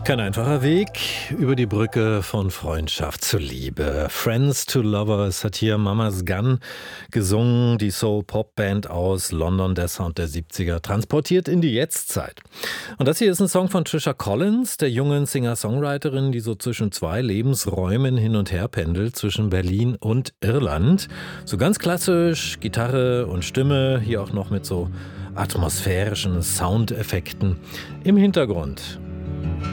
Kein einfacher Weg über die Brücke von Freundschaft zu Liebe. Friends to Lovers hat hier Mama's Gun gesungen, die Soul-Pop-Band aus London, der Sound der 70er, transportiert in die Jetztzeit. Und das hier ist ein Song von Trisha Collins, der jungen Singer-Songwriterin, die so zwischen zwei Lebensräumen hin und her pendelt, zwischen Berlin und Irland. So ganz klassisch, Gitarre und Stimme, hier auch noch mit so atmosphärischen Soundeffekten im Hintergrund.